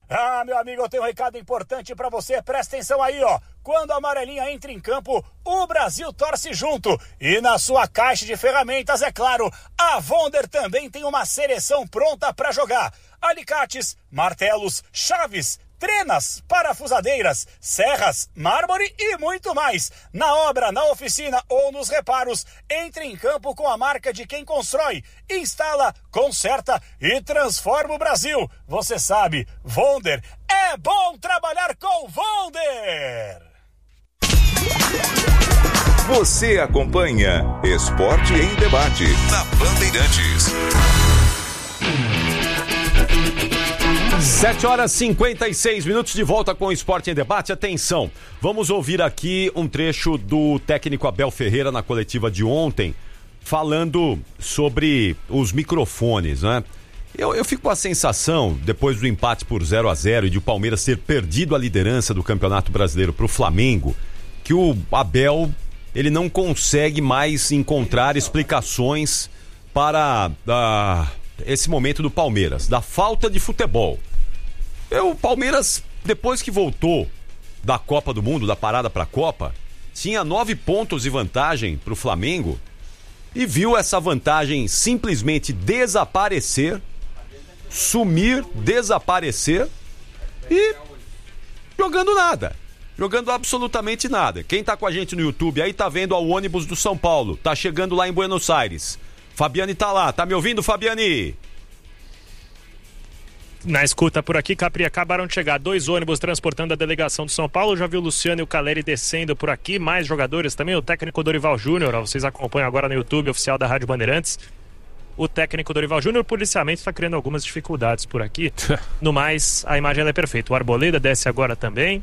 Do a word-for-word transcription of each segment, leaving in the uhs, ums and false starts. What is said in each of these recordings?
Ah, meu amigo, eu tenho um recado importante pra você, presta atenção aí, ó. Quando a amarelinha entra em campo, o Brasil torce junto. E na sua caixa de ferramentas, é claro, a Vonder também tem uma seleção pronta pra jogar. Alicates, martelos, chaves, trenas, parafusadeiras, serras, mármore e muito mais. Na obra, na oficina ou nos reparos, entre em campo com a marca de quem constrói, instala, conserta e transforma o Brasil. Você sabe, Vonder, é bom trabalhar com Vonder! Você acompanha Esporte em Debate na Bandeirantes. sete horas e cinquenta e seis minutos, de volta com o Esporte em Debate. Atenção, vamos ouvir aqui um trecho do técnico Abel Ferreira na coletiva de ontem, falando sobre os microfones, né? Eu, eu fico com a sensação, depois do empate por zero a zero e de o Palmeiras ter perdido a liderança do Campeonato Brasileiro para o Flamengo, que o Abel, ele não consegue mais encontrar explicações para uh, esse momento do Palmeiras, da falta de futebol. O Palmeiras, depois que voltou da Copa do Mundo, da parada para a Copa, tinha nove pontos de vantagem para o Flamengo e viu essa vantagem simplesmente desaparecer, sumir, desaparecer e jogando nada, jogando absolutamente nada. Quem tá com a gente no YouTube aí tá vendo o ônibus do São Paulo, tá chegando lá em Buenos Aires. Fabiane tá lá, tá me ouvindo, Fabiane? Na escuta por aqui, Capri, acabaram de chegar dois ônibus transportando a delegação do São Paulo. Já viu o Luciano e o Caleri descendo por aqui, mais jogadores também, o técnico Dorival Júnior, vocês acompanham agora no YouTube oficial da Rádio Bandeirantes. O técnico Dorival Júnior, policiamento, está criando algumas dificuldades por aqui. No mais, a imagem ela é perfeita. O Arboleda desce agora também.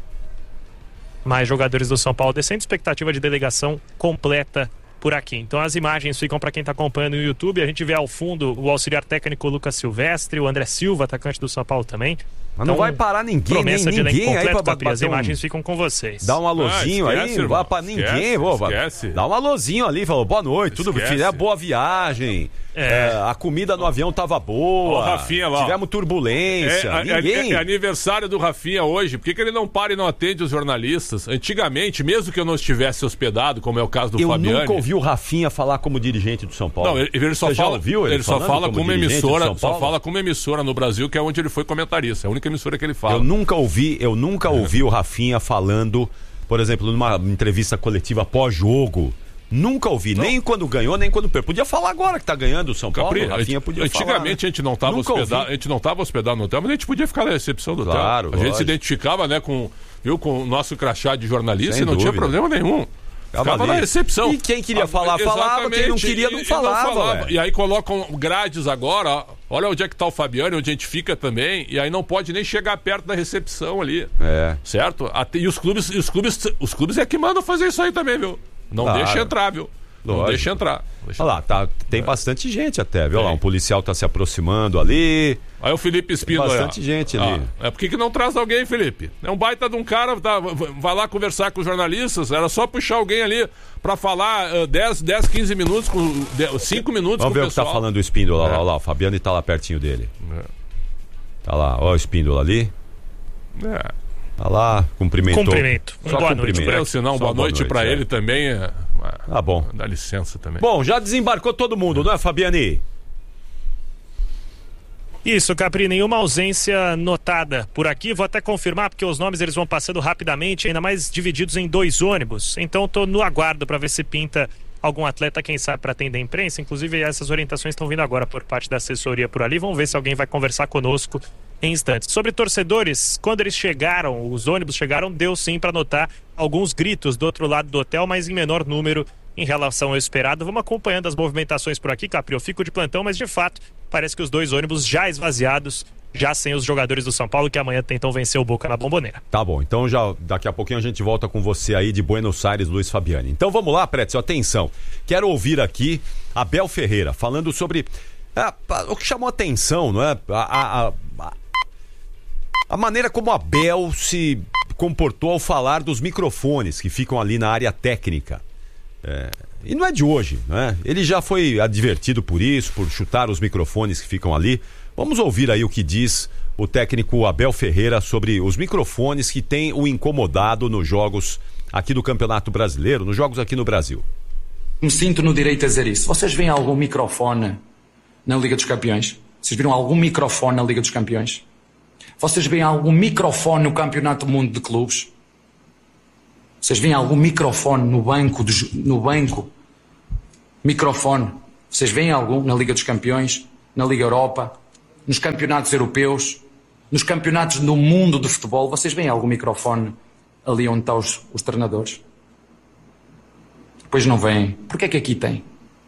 Mais jogadores do São Paulo descendo, expectativa de delegação completa por aqui. Então as imagens ficam para quem está acompanhando no YouTube. A gente vê ao fundo o auxiliar técnico Lucas Silvestre, o André Silva, atacante do São Paulo também. Mas então, não vai parar ninguém, promessa nem de ninguém aí pra bater As um... imagens ficam com vocês. Dá um alôzinho ah, esquece, aí, não vai pra ninguém, esquece, pô, dá um alôzinho ali, falou boa noite, tudo bem, fizeram boa viagem, é. É, a comida no avião tava boa, o Rafinha lá, tivemos turbulência, é, ninguém... é, é aniversário do Rafinha hoje, por que, que ele não para e não atende os jornalistas? Antigamente, mesmo que eu não estivesse hospedado, como é o caso do eu Fabiani... Eu nunca ouvi o Rafinha falar como dirigente do São Paulo. Não, ele, ele só Você fala, já ouviu ele, ele só fala como, como uma emissora, só fala como uma emissora no Brasil, que é onde ele foi comentarista, é a única emissora que ele fala. Eu nunca ouvi, eu nunca ouvi o Rafinha falando, por exemplo, numa entrevista coletiva pós-jogo. Nunca ouvi, não. Nem quando ganhou, nem quando perdeu. Podia falar agora que tá ganhando o São Paulo. Capri, o Rafinha podia antigamente falar, né? a gente não estava hospedado, a gente não estava hospedado no hotel, mas a gente podia ficar na recepção do claro, hotel. A gente lógico. se identificava, né, com, viu, com o nosso crachá de jornalista. Sem e não dúvida. tinha problema nenhum. Ficava na recepção. E quem queria falar, falava. Quem não queria, não falava. Não falava. E aí colocam grades agora, ó. Olha onde é que tá o Fabiani, onde a gente fica também. E aí não pode nem chegar perto da recepção ali. É. Certo? Até, e os clubes, e os clubes, os clubes é que mandam fazer isso aí também, viu? Não claro. deixa entrar, viu? Não Lógico. deixa entrar. Deixa Olha lá, tá, tem é. bastante gente até, viu? Lá, um policial tá se aproximando ali. Aí o Felipe Espíndola. Tem bastante gente ali. Ah, é por que que não traz alguém, Felipe? É um baita de um cara, tá, vai lá conversar com os jornalistas, era só puxar alguém ali pra falar uh, dez, dez, quinze minutos, com cinco minutos Vamos com ver o o que tá pessoal. falando o Espíndola, é. lá, lá, o Fabiano tá lá pertinho dele. É. Tá lá, ó o Espíndola ali. É. Tá lá, cumprimentou. Cumprimento. Um Só boa cumprimento. noite. É, senão, boa, boa noite, noite pra é. ele também. É... Tá bom. Dá licença também. Bom, já desembarcou todo mundo, não é, Fabiani? Isso, Capri, nenhuma ausência notada por aqui. Vou até confirmar, porque os nomes eles vão passando rapidamente, ainda mais divididos em dois ônibus. Então tô no aguardo para ver se pinta algum atleta, quem sabe, para atender a imprensa. Inclusive essas orientações estão vindo agora por parte da assessoria por ali. Vamos ver se alguém vai conversar conosco em instantes. Sobre torcedores, quando eles chegaram, os ônibus chegaram, deu sim para notar alguns gritos do outro lado do hotel, mas em menor número em relação ao esperado. Vamos acompanhando as movimentações por aqui, Capri. Eu fico de plantão, mas de fato parece que os dois ônibus já esvaziados, já sem os jogadores do São Paulo, que amanhã tentam vencer o Boca na Bomboneira. Tá bom, então já daqui a pouquinho a gente volta com você aí de Buenos Aires, Luiz Fabiani. Então vamos lá, Prétio, atenção. Quero ouvir aqui Abel Ferreira falando sobre é, o que chamou atenção, não é? A, a, a, a maneira como Abel se comportou ao falar dos microfones que ficam ali na área técnica. É, e não é de hoje, né? Ele já foi advertido por isso, por chutar os microfones que ficam ali. Vamos ouvir aí o que diz o técnico Abel Ferreira sobre os microfones que tem o incomodado nos jogos aqui do Campeonato Brasileiro, nos jogos aqui no Brasil. Me sinto no direito a dizer isso. Vocês veem algum microfone na Liga dos Campeões? Vocês viram algum microfone na Liga dos Campeões? Vocês veem algum microfone no Campeonato do Mundo de Clubes? Vocês veem algum microfone no banco? Do, no banco? Microfone. Vocês veem algum na Liga dos Campeões? Na Liga Europa? Nos campeonatos europeus? Nos campeonatos do mundo de futebol? Vocês veem algum microfone ali onde estão os, os treinadores? Pois não vêm. Porquê é que aqui tem?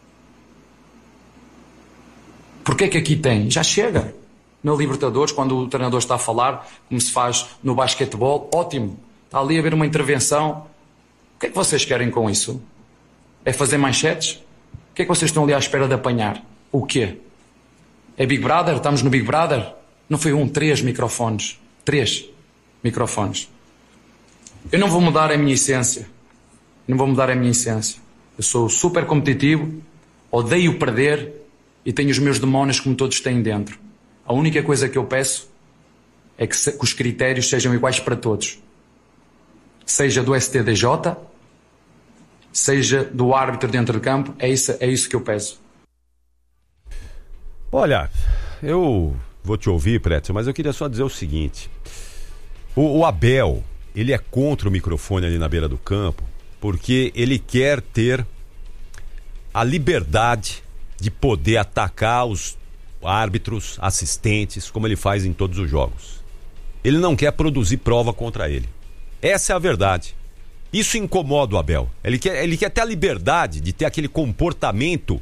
Porquê é que aqui tem? Já chega. Na Libertadores, quando o treinador está a falar, como se faz no basquetebol, ótimo. Está ali a haver uma intervenção. O que é que vocês querem com isso? É fazer manchetes? O que é que vocês estão ali à espera de apanhar? O quê? É Big Brother? Estamos no Big Brother? Não foi um, três microfones. Três microfones. Eu não vou mudar a minha essência. Não vou mudar a minha essência. Eu sou super competitivo, odeio perder e tenho os meus demónios como todos têm dentro. A única coisa que eu peço é que, se, que os critérios sejam iguais para todos. Seja do S T D J, seja do árbitro dentro de campo, é isso, é isso que eu peço. Olha, eu vou te ouvir, Pretzel, mas eu queria só dizer o seguinte. O, o Abel, ele é contra o microfone ali na beira do campo, porque ele quer ter a liberdade de poder atacar os árbitros, assistentes, como ele faz em todos os jogos. Ele não quer produzir prova contra ele. Essa é a verdade. Isso incomoda o Abel. Ele quer, ele quer ter a liberdade de ter aquele comportamento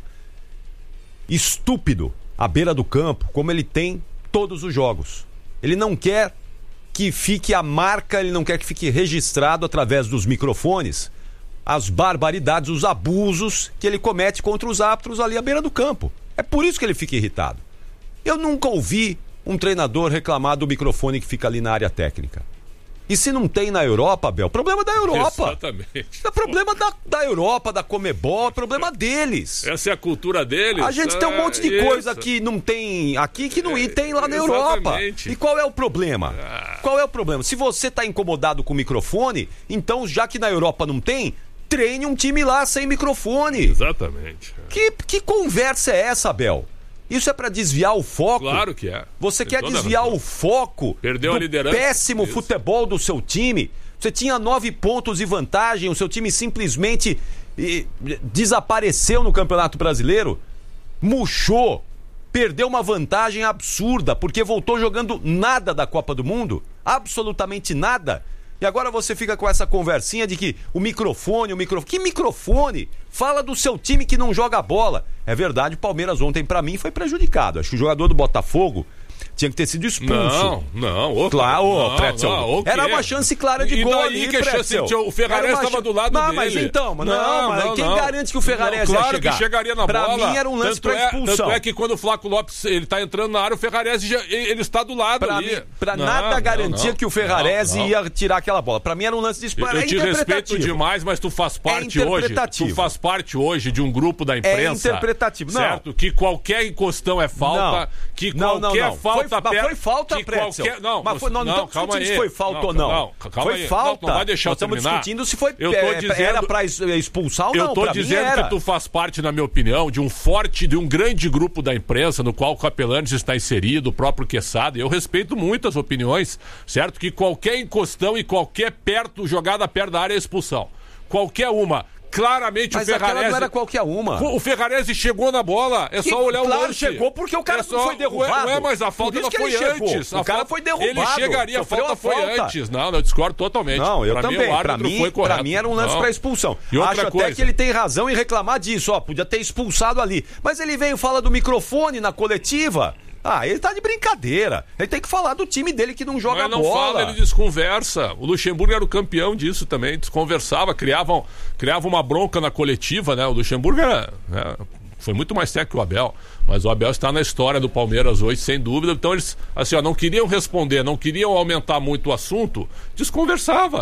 estúpido à beira do campo, como ele tem todos os jogos. Ele não quer que fique a marca, ele não quer que fique registrado através dos microfones as barbaridades, os abusos que ele comete contra os árbitros ali à beira do campo. É por isso que ele fica irritado. Eu nunca ouvi um treinador reclamar do microfone que fica ali na área técnica. E se não tem na Europa, Abel, problema da Europa. Exatamente. É problema da, da Europa, da Comebol, é problema deles. Essa é a cultura deles. A gente é, tem um monte de isso. coisa que não tem aqui, que não é, tem lá na exatamente. Europa. E qual é o problema? Ah. Qual é o problema? Se você está incomodado com o microfone, então já que na Europa não tem, treine um time lá sem microfone. Exatamente. Que, que conversa é essa, Abel? Isso é para desviar o foco? Claro que é. Você Tem quer desviar razão. o foco Perdeu do a liderança. péssimo Isso. futebol do seu time? Você tinha nove pontos de vantagem, o seu time simplesmente eh, desapareceu no Campeonato Brasileiro, murchou, perdeu uma vantagem absurda, porque voltou jogando nada da Copa do Mundo, absolutamente nada. E agora você fica com essa conversinha de que o microfone, o microfone... Que microfone? Fala do seu time que não joga bola. É verdade, o Palmeiras ontem, pra mim, foi prejudicado. Acho que o jogador do Botafogo tinha que ter sido expulso. Não, não. Ô, claro, não, Pretzel. não, okay. Era uma chance clara de e gol daí ali, que Pretzel. Chance, o Ferrarese estava ch... do lado não, dele. Mas então, não, não, mas não, quem não. garante que o Ferrarese não, claro ia chegar? que chegaria na pra bola. Pra mim era um lance tanto pra é, expulsão. Tanto é que quando o Flávio Lopes ele tá entrando na área, o Ferrarese já, ele está do lado pra ali. Mim, pra não, nada não, garantia não, que o Ferrarese não, não. ia tirar aquela bola. Pra mim era um lance de expulsão. Eu é te respeito demais, mas tu faz parte é hoje. Tu faz parte hoje de um grupo da imprensa. É interpretativo, não. Certo? Que qualquer encostão é falta. Não. Que não, qualquer não, não. falta foi, per... foi falta, que Pretzel. qualquer... Não, mas foi, não, não, não estamos calma discutindo aí. se foi falta não, ou não. não calma foi aí. falta. Não, não vai deixar Nós estamos terminar. discutindo se foi eu tô é, dizendo... era pra expulsar ou eu não. tô pra dizendo mim era. que tu faz parte, na minha opinião, de um forte, de um grande grupo da imprensa, no qual o Capelanes está inserido, o próprio Quesada. Eu respeito muito as opiniões, certo? Que qualquer encostão e qualquer perto, jogada perto da área é expulsão. Qualquer uma. Claramente mas o Ferrarese... não era qualquer uma. O Ferrarese chegou na bola, é que, só olhar claro, o lance. Claro, chegou porque o cara é só... não foi derrubado. Ué, mas a falta não foi antes. O a cara falta... foi derrubado. Ele chegaria, a falta, a foi falta. antes. Não, eu discordo totalmente. Não, eu pra também. Mim, o pra, mim, foi pra mim era um lance não. pra expulsão. E outra Acho coisa... até que ele tem razão em reclamar disso. Ó, podia ter expulsado ali. Mas ele veio e fala do microfone na coletiva. Ah, ele tá de brincadeira. Ele tem que falar do time dele que não joga Mas não bola. fala, ele desconversa. O Luxemburgo era o campeão disso também. Desconversava, criavam, criava uma bronca na coletiva, né? O Luxemburgo era, né? Foi muito mais técnico que o Abel. Mas o Abel está na história do Palmeiras hoje, sem dúvida. Então eles, assim, ó, não queriam responder, não queriam aumentar muito o assunto. Desconversava.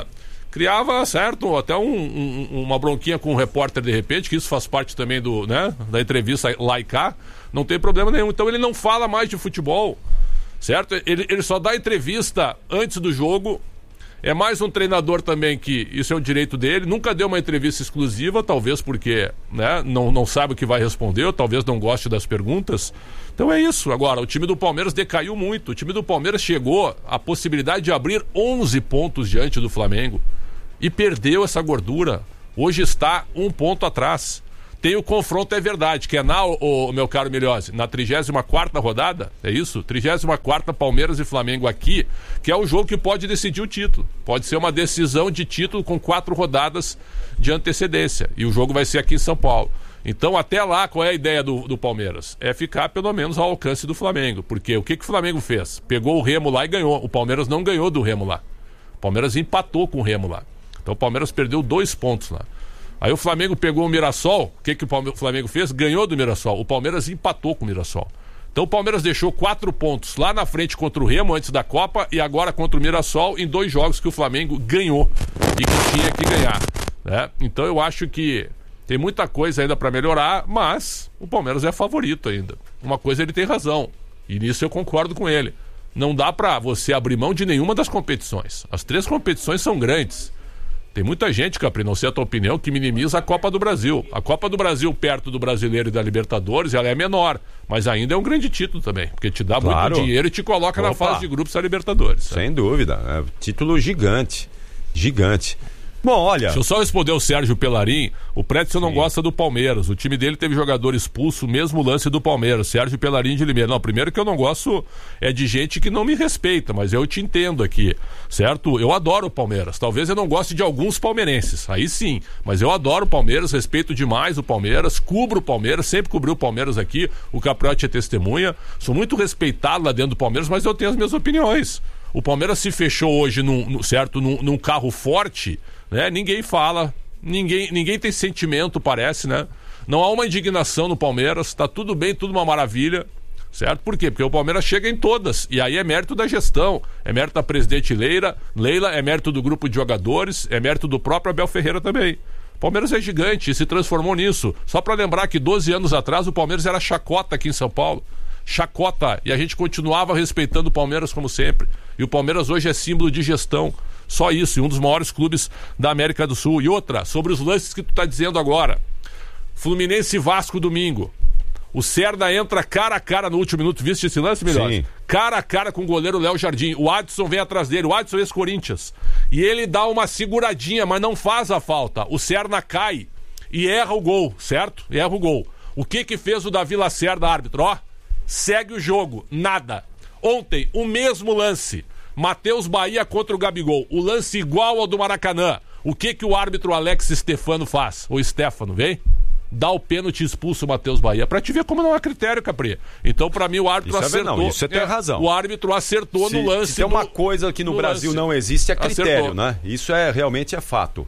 criava, certo, até um, um, uma bronquinha com o repórter de repente, que isso faz parte também do, né, da entrevista lá e cá, não tem problema nenhum. Então ele não fala mais de futebol, certo? Ele, ele só dá entrevista antes do jogo. É mais um treinador também que, isso é o direito dele, nunca deu uma entrevista exclusiva, talvez porque, né, não, não sabe o que vai responder, ou talvez não goste das perguntas. Então é isso. Agora, o time do Palmeiras decaiu muito. O time do Palmeiras chegou à possibilidade de abrir onze pontos diante do Flamengo e perdeu essa gordura. Hoje está um ponto atrás. Tem o confronto, é verdade, que é na, o, meu caro Milhose, na trigésima quarta rodada, é isso? trigésima quarta Palmeiras e Flamengo aqui, que é o jogo que pode decidir o título. Pode ser uma decisão de título com quatro rodadas de antecedência. E o jogo vai ser aqui em São Paulo. Então, até lá, qual é a ideia do, do Palmeiras? É ficar pelo menos ao alcance do Flamengo. Porque o que, que o Flamengo fez? Pegou o Remo lá e ganhou. O Palmeiras não ganhou do Remo lá. O Palmeiras empatou com o Remo lá. Então o Palmeiras perdeu dois pontos lá. Aí o Flamengo pegou o Mirassol. O que, que o Flamengo fez? Ganhou do Mirassol. O Palmeiras empatou com o Mirassol. Então o Palmeiras deixou quatro pontos lá na frente contra o Remo antes da Copa e agora contra o Mirassol em dois jogos que o Flamengo ganhou e que tinha que ganhar, né? Então eu acho que tem muita coisa ainda para melhorar, mas o Palmeiras é favorito ainda. Uma coisa ele tem razão, e nisso eu concordo com ele. Não dá para você abrir mão de nenhuma das competições. As três competições são grandes. Tem muita gente, Capri, não sei a tua opinião, que minimiza a Copa do Brasil. A Copa do Brasil, perto do Brasileiro e da Libertadores, ela é menor, mas ainda é um grande título também, porque te dá claro. muito dinheiro e te coloca Opa. na fase de grupos da Libertadores. Sem sabe? dúvida, é um título gigante, gigante. Bom, olha... Deixa eu só responder o Sérgio Pelarim. O Prédio não gosta do Palmeiras. O time dele teve jogador expulso, mesmo lance do Palmeiras. Sérgio Pelarim de Limeira. Não, primeiro que eu não gosto é de gente que não me respeita, mas eu te entendo aqui, certo? Eu adoro o Palmeiras. Talvez eu não goste de alguns palmeirenses, aí sim. Mas eu adoro o Palmeiras, respeito demais o Palmeiras, cubro o Palmeiras, sempre cobri o Palmeiras aqui. O Capriotti é testemunha. Sou muito respeitado lá dentro do Palmeiras, mas eu tenho as minhas opiniões. O Palmeiras se fechou hoje, num, num, certo, num, num carro forte... Né? Ninguém fala, ninguém, ninguém tem sentimento, parece, né? Não há uma indignação no Palmeiras, tá tudo bem, tudo uma maravilha, certo? Por quê? Porque o Palmeiras chega em todas, e aí é mérito da gestão, é mérito da presidente Leila, Leila, é mérito do grupo de jogadores, é mérito do próprio Abel Ferreira também. O Palmeiras é gigante e se transformou nisso. Só para lembrar que doze anos atrás o Palmeiras era chacota aqui em São Paulo. Chacota, e a gente continuava respeitando o Palmeiras como sempre. E o Palmeiras hoje é símbolo de gestão. Só isso, e um dos maiores clubes da América do Sul. E outra, sobre os lances que tu tá dizendo agora. Fluminense e Vasco domingo. O Cerda entra cara a cara no último minuto. Viste esse lance, melhor? Sim. Cara a cara com o goleiro Léo Jardim. O Adson vem atrás dele. O Adson é ex-Corinthians. E ele dá uma seguradinha, mas não faz a falta. O Cerda cai e erra o gol, certo? Erra o gol. O que que fez o Davi Lacerda, árbitro? Ó, segue o jogo. Nada. Ontem, o mesmo lance. Matheus Bahia contra o Gabigol. O lance igual ao do Maracanã. O que que o árbitro Alex Stefano faz? O Stefano, vem? Dá o pênalti e expulsa o Matheus Bahia. Pra te ver como não há critério, Capri. Então, pra mim, o árbitro isso acertou. É, não, isso você tem é, razão. O árbitro acertou se, no lance. Se tem uma do, coisa que no, no Brasil lance. não existe, é critério, acertou. né? Isso é, realmente é fato.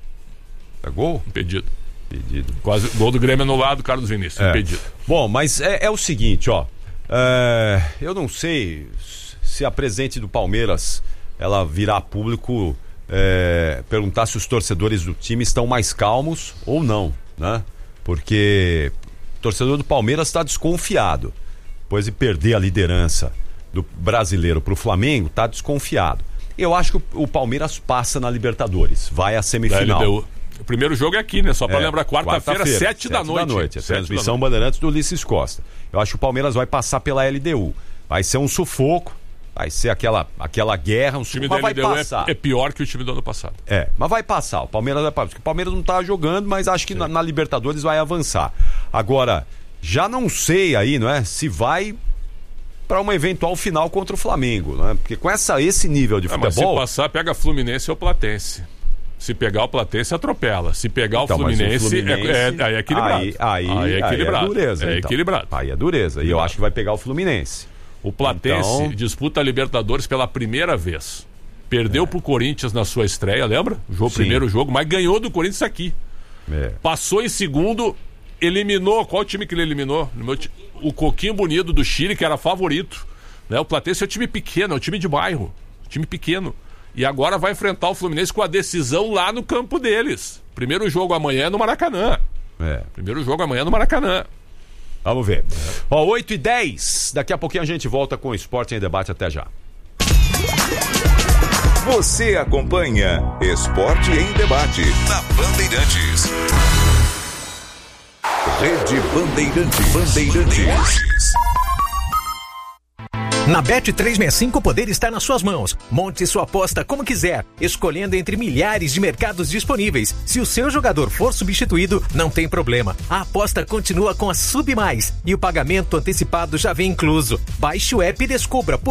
É gol? Impedido. Impedido. Quase gol do Grêmio anulado, Carlos Vinícius. É. Impedido. Bom, mas é, é o seguinte, ó. É, eu não sei se a presidente do Palmeiras ela virar público é, perguntar se os torcedores do time estão mais calmos ou não, né? Porque o torcedor do Palmeiras está desconfiado. Depois de perder a liderança do brasileiro para o Flamengo, está desconfiado. Eu acho que o, o Palmeiras passa na Libertadores, vai à semifinal. O primeiro jogo é aqui, né? Só para é, lembrar, quarta-feira, quarta sete da noite. da noite. A sete transmissão Bandeirantes do Ulisses Costa. Eu acho que o Palmeiras vai passar pela L D U. Vai ser um sufoco. Vai ser aquela, aquela guerra, um o time mas da vai passar. É, é pior que o time do ano passado. É, mas vai passar. O Palmeiras vai passar. Porque o Palmeiras não tá jogando, mas acho que na, na Libertadores vai avançar. Agora, já não sei aí, não é? Se vai para uma eventual final contra o Flamengo, né? Porque com essa, esse nível de é, futebol... Mas se passar, pega Fluminense ou Platense. Se pegar o Platense, atropela. Se pegar então, o, Fluminense, o Fluminense, é, é, é equilibrado. Aí, aí, aí é equilibrado. Aí é dureza. É então. equilibrado. Aí é dureza. E eu acho que vai pegar o Fluminense. O Platense então... disputa a Libertadores pela primeira vez. Perdeu é. pro Corinthians na sua estreia, lembra? O primeiro jogo, mas ganhou do Corinthians aqui. É. Passou em segundo, eliminou. Qual time que ele eliminou? O Coquinho Bonito do Chile, que era favorito. Né? O Platense é um time pequeno, é um time de bairro. Time pequeno. E agora vai enfrentar o Fluminense com a decisão lá no campo deles. Primeiro jogo amanhã no Maracanã. É. Primeiro jogo amanhã no Maracanã. Vamos ver. Ó, oito e dez. Daqui a pouquinho a gente volta com o Esporte em Debate. Até já. Você acompanha Esporte em Debate na Bandeirantes. Rede Bandeirantes. Bandeirantes. Na Bet trezentos e sessenta e cinco o poder está nas suas mãos. Monte sua aposta como quiser, escolhendo entre milhares de mercados disponíveis. Se o seu jogador for substituído, não tem problema. A aposta continua com a Sub Mais e o pagamento antecipado já vem incluso. Baixe o app e descubra por